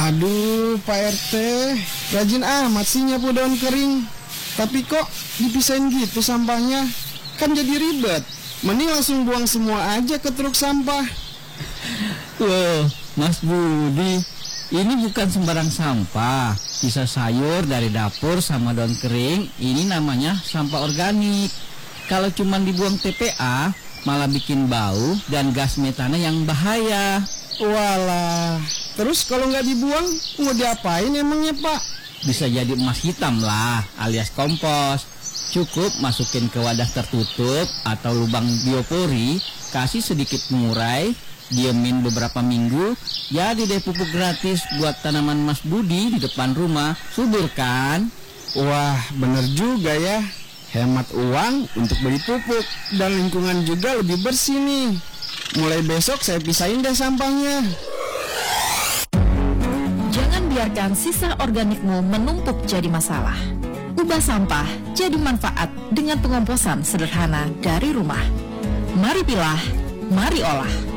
Aduh, Pak RT, rajin amat sih nyapu daun kering. Tapi kok dipisahin gitu sampahnya? Kan jadi ribet. Mending langsung buang semua aja ke truk sampah. Loh, Mas Budi, ini bukan sembarang sampah. Sisa sayur dari dapur sama daun kering, ini namanya sampah organik. Kalau cuma dibuang TPA, malah bikin bau dan gas metana yang bahaya. Walah, terus kalau nggak dibuang, mau diapain emangnya, Pak? Bisa jadi emas hitam lah, alias kompos. Cukup masukin ke wadah tertutup atau lubang biopori, kasih sedikit pengurai, diemin beberapa minggu, jadi deh pupuk gratis buat tanaman Mas Budi di depan rumah. Subur kan? Wah, bener juga ya. Hemat uang untuk beli pupuk, dan lingkungan juga lebih bersih nih. Mulai besok saya pisahin deh sampahnya. Jangan biarkan sisa organikmu menumpuk jadi masalah. Ubah sampah jadi manfaat dengan pengomposan sederhana dari rumah. Mari pilah, mari olah.